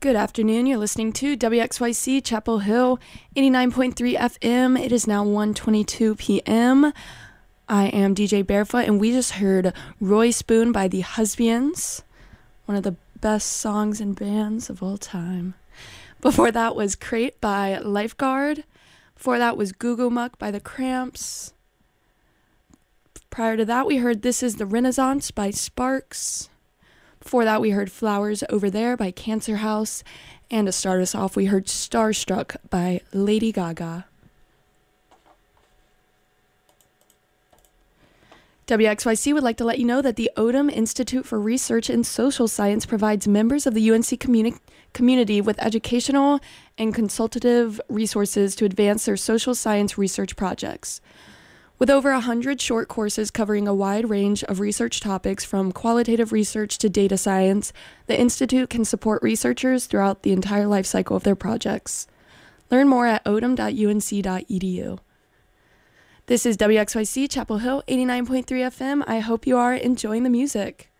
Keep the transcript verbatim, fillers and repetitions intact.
Good afternoon. You're listening to W X Y C Chapel Hill, eighty-nine point three F M. It is now one twenty-two p.m. I am D J Barefoot, and we just heard Roy Spoon by the Husbands, one of the best songs and bands of all time. Before that was Crate by Lifeguard. Before that was Goo Goo Muck by The Cramps. Prior to that, we heard This Is the Renaissance by Sparks. Before that, we heard Flowers Over There by Cancer House. And to start us off, we heard Starstruck by Lady Gaga. W X Y C would like to let you know that the Odom Institute for Research in Social Science provides members of the U N C communi- community with educational and consultative resources to advance their social science research projects. With over one hundred short courses covering a wide range of research topics from qualitative research to data science, the Institute can support researchers throughout the entire life cycle of their projects. Learn more at odom dot u n c dot e d u. This is W X Y C Chapel Hill, eighty-nine point three F M. I hope you are enjoying the music.